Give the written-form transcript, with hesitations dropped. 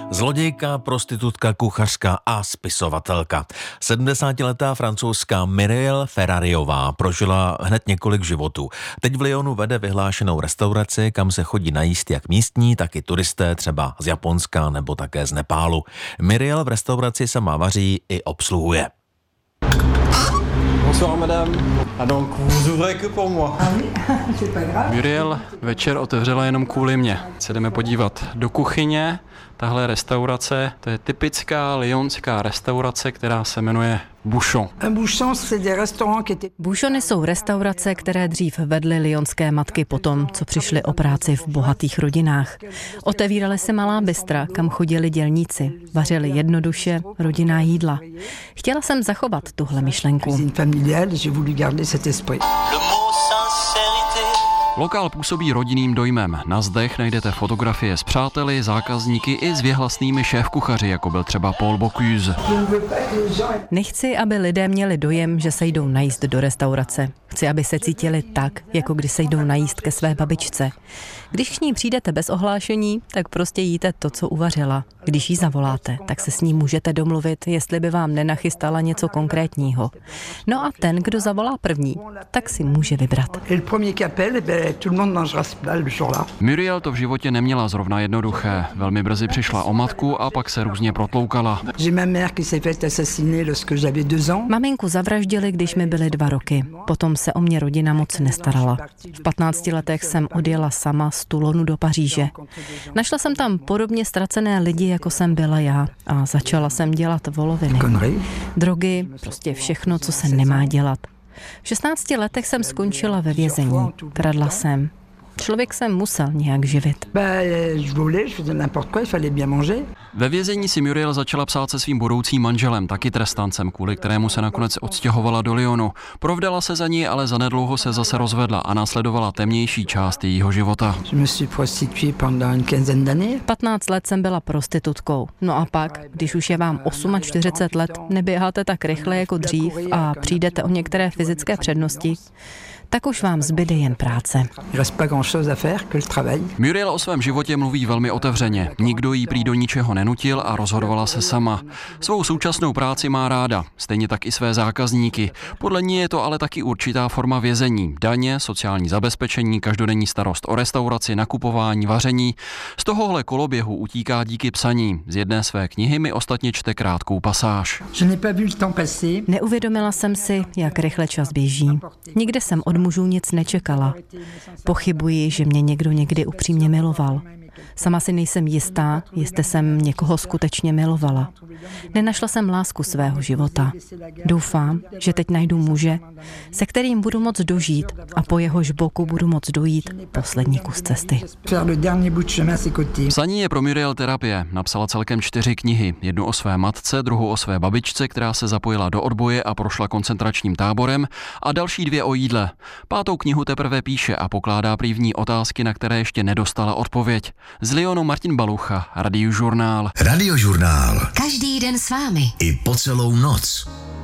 Zlodějka, prostitutka, kuchařka a spisovatelka. 70letá francouzská Muriel Ferrariová prožila hned několik životů. Teď v Lyonu vede vyhlášenou restauraci, kam se chodí najíst jak místní, tak i turisté, třeba z Japonska nebo také z Nepálu. Muriel v restauraci sama vaří i obsluhuje. Bonsoir madame. A donc vous ouvrez que pour moi. Muriel večer otevřela jenom kvůli mě. Se jdeme podívat do kuchyně. Tahle restaurace, to je typická lyonská restaurace, která se jmenuje Bouchon. Bouchony jsou restaurace, které dřív vedly lyonské matky potom, co přišly o práci v bohatých rodinách. Otevíraly se malá bystra, kam chodili dělníci. Vařili jednoduše rodinná jídla. Chtěla jsem zachovat tuhle myšlenku. Lokál působí rodinným dojmem. Na zdech najdete fotografie s přáteli, zákazníky i s věhlasnými šéfkuchaři, jako byl třeba Paul Bocuse. Nechci, aby lidé měli dojem, že se jdou najíst do restaurace. Chci, aby se cítili tak, jako když se jdou najíst ke své babičce. Když k ní přijdete bez ohlášení, tak prostě jíte to, co uvařila. Když jí zavoláte, tak se s ní můžete domluvit, jestli by vám nenachystala něco konkrétního. No a ten, kdo zavolá první, tak si může vybrat. Muriel to v životě neměla zrovna jednoduché. Velmi brzy přišla o matku a pak se různě protloukala. Maminku zavraždili, když mi byly 2 roky. Potom se o mě rodina moc nestarala. V 15 letech jsem odjela sama z Toulonu do Paříže. Našla jsem tam podobně ztracené lidi, jako jsem byla já, a začala jsem dělat voloviny. Drogy, prostě všechno, co se nemá dělat. V 16 letech jsem skončila ve vězení. Kradla jsem. Člověk se musel nějak živit. Ve vězení si Muriel začala psát se svým budoucím manželem, taky trestancem, kvůli kterému se nakonec odstěhovala do Lyonu. Provdala se za ní, ale zanedlouho se zase rozvedla a následovala temnější část jejího života. 15 let jsem byla prostitutkou. No a pak, když už je vám 48 let, neběháte tak rychle jako dřív a přijdete o některé fyzické přednosti, tak už vám zbyde jen práce. Muriel o svém životě mluví velmi otevřeně. Nikdo jí prý do ničeho nenutil a rozhodovala se sama. Svou současnou práci má ráda, stejně tak i své zákazníky. Podle ní je to ale taky určitá forma vězení. Daně, sociální zabezpečení, každodenní starost o restauraci, nakupování, vaření. Z tohohle koloběhu utíká díky psaní. Z jedné své knihy mi ostatně čte krátkou pasáž. Neuvědomila jsem si, jak rychle čas běží. Nikde jsem od mužů nic nečekala. Pochybuji, že mě někdo někdy upřímně miloval. Sama si nejsem jistá, jestli jsem někoho skutečně milovala. Nenašla jsem lásku svého života. Doufám, že teď najdu muže, se kterým budu moct dožít a po jehož boku budu moct dojít poslední kus cesty. Psaní je pro Muriel terapie. Napsala celkem 4 knihy. Jednu o své matce, druhou o své babičce, která se zapojila do odboje a prošla koncentračním táborem, a další 2 o jídle. 5. knihu teprve píše a pokládá prý v ní otázky, na které ještě nedostala odpověď. Z Lyonu Martin Balucha, Radiožurnál. Radiožurnál. Každý den s vámi. I po celou noc.